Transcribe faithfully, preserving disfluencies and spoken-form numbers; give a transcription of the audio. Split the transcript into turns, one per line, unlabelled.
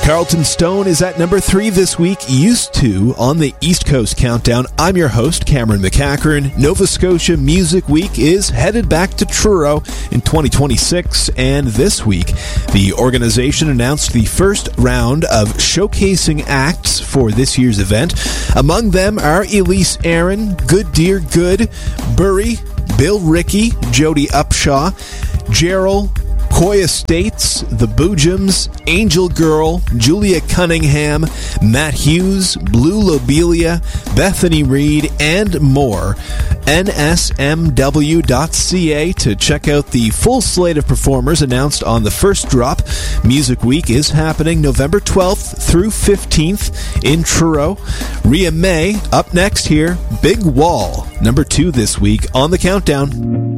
Carlton Stone is at number three this week, Used To, on the East Coast Countdown. I'm your host, Cameron McCachern. Nova Scotia Music Week is headed back to Truro in twenty twenty-six, and this week, the organization announced the first round of showcasing acts for this year's event. Among them are Elise Aaron, Good Dear Good, Burry, Bill Rickey, Jody Upshaw, Gerald, Coy Estates, The Boojums, Angel Girl, Julia Cunningham, Matt Hughes, Blue Lobelia, Bethany Reed, and more. N S M W dot C A to check out the full slate of performers announced on the first drop. Music Week is happening November twelfth through fifteenth in Truro. Rhea May up next here. Big Wall, number two this week on the Countdown.